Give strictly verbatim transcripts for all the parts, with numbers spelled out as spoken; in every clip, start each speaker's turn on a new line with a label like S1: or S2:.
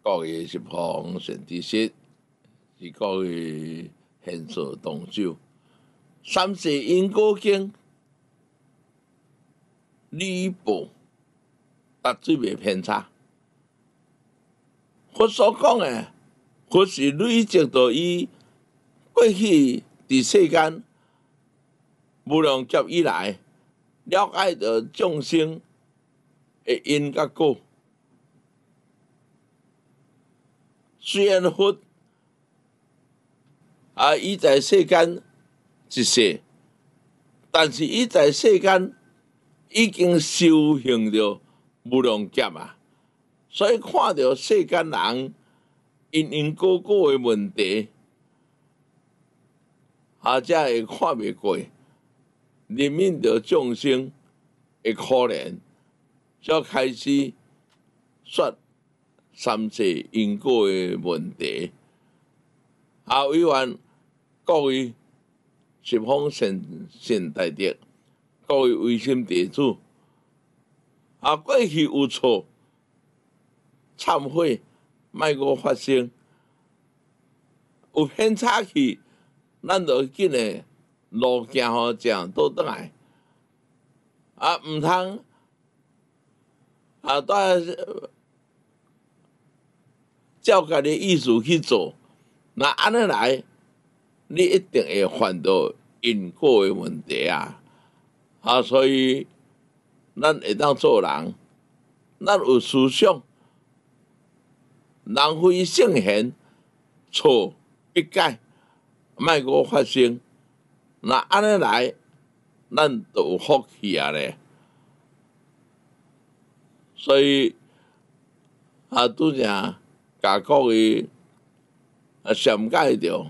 S1: 各位十方善知识，是各位现世同修，三世因果经，吕布绝对袂偏差。佛所讲诶，佛是累积到伊过去伫世间无量劫以来，了解到众生诶因甲果。虽然佛啊，伊在世间一世，但是伊在世间已经修行了无量劫啊，所以看到世间人因因果果的问题，啊，才会看袂过，怜悯着众生的可怜，才开始说三世因果的问题。啊，委员各位十方善善大德，各位微心弟子，啊，过去有错，忏悔，莫搁发生。有偏差去，咱就紧诶路行好正倒转来，啊，毋通啊，蹛照家己意思去做，那安尼来，你一定会犯到因果诶问题啊！啊，所以咱会当做人，咱有思想，人非圣贤，错必改，莫搁发生。那安尼来，咱就有福气啊咧。所以啊，拄则甲各位啊详解着，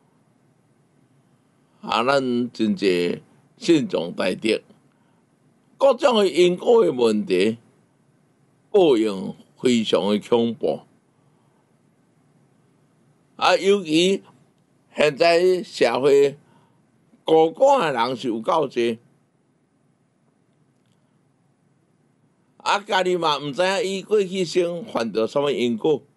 S1: 啊，咱真济信众大德，各种诶因果诶问题，报应非常诶恐怖。啊，尤其现在社会孤寡诶人是有够济，啊，家己嘛毋知影伊过去生犯着什么因果。